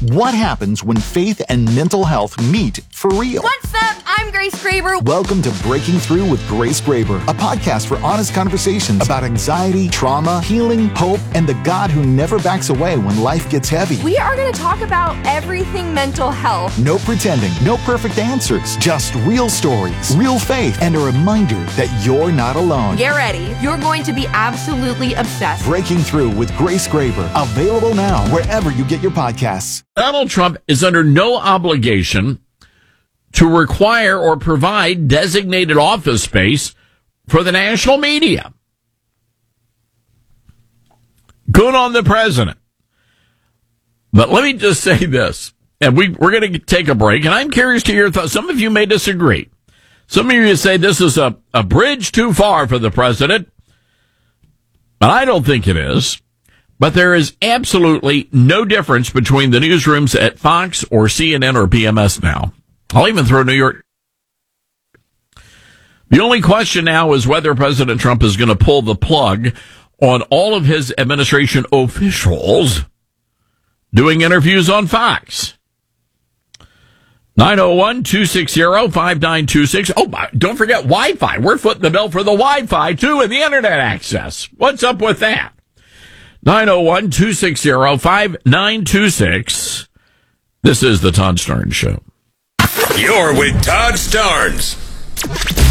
What happens when faith and mental health meet for real? What's up? I'm Grace Graber. Welcome to Breaking Through with Grace Graber, a podcast for honest conversations about anxiety, trauma, healing, hope, and the God who never backs away when life gets heavy. We are going to talk about everything mental health. No pretending, no perfect answers, just real stories, real faith, and a reminder that you're not alone. Get ready. You're going to be absolutely obsessed. Breaking Through with Grace Graber, available now wherever you get your podcasts. Donald Trump is under no obligation to require or provide designated office space for the national media. Good on the president. But let me just say this, and we're going to take a break, and I'm curious to your thoughts. Some of you may disagree. Some of you say this is a bridge too far for the president, but I don't think it is. But there is absolutely no difference between the newsrooms at Fox or CNN or PMS now. I'll even throw New York. The only question now is whether President Trump is going to pull the plug on all of his administration officials doing interviews on Fox. 901-260-5926. Oh, don't forget Wi-Fi. We're footing the bill for the Wi-Fi, too, and the Internet access. What's up with that? 901-260-5926. This is the Todd Starnes Show. You're with Todd Starnes.